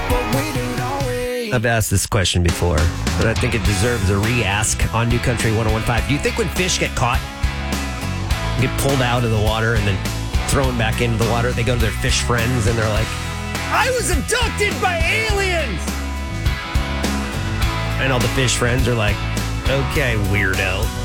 I've asked this question before, but I think it deserves a re-ask on New Country 101.5. Do you think when fish get caught, get pulled out of the water and then thrown back into the water, they go to their fish friends and they're like, I was abducted by aliens! And all the fish friends are like, okay, weirdo.